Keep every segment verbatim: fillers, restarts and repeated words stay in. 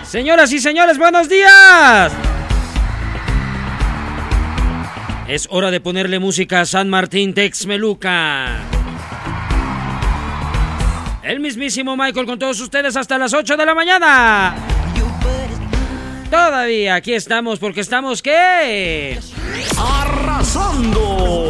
Señoras y señores, buenos días. Es hora de ponerle música a San Martín Texmelucan. El mismísimo Michael con todos ustedes hasta las ocho de la mañana. Todavía aquí estamos porque estamos, ¿qué? ¡Arrasando!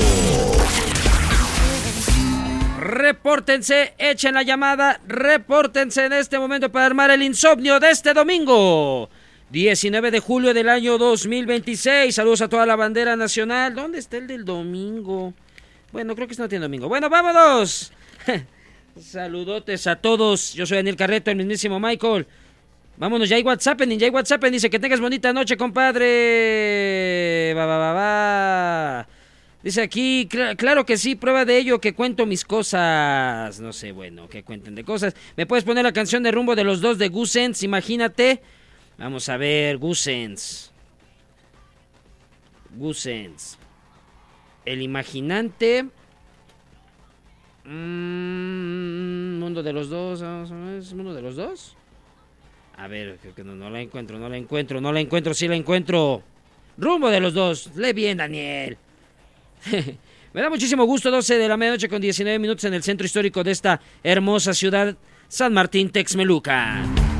Repórtense, echen la llamada, repórtense en este momento para armar el insomnio de este domingo, diecinueve de julio del año dos mil veintiséis. Saludos a toda la bandera nacional. ¿Dónde está el del domingo? Bueno, creo que no tiene domingo. Bueno, vámonos. Saludotes a todos. Yo soy Daniel Carreto, el mismísimo Michael. Vámonos, ya hay WhatsApp, ya hay WhatsApp. Dice que tengas bonita noche, compadre. Va, va, va, va. Dice aquí, cl- claro que sí, prueba de ello que cuento mis cosas. No sé, bueno, que cuenten de cosas. ¿Me puedes poner la canción de Rumbo de los Dos de Gusens? Imagínate. Vamos a ver, Gusens. Gusens. El imaginante. Mm, mundo de los Dos. ¿Es Mundo de los Dos? A ver, creo que no, no la encuentro, no la encuentro, no la encuentro, sí la encuentro. Rumbo de los Dos. Lee bien, Daniel. Me da muchísimo gusto, doce de la medianoche con diecinueve minutos en el centro histórico de esta hermosa ciudad, San Martín Texmelucan.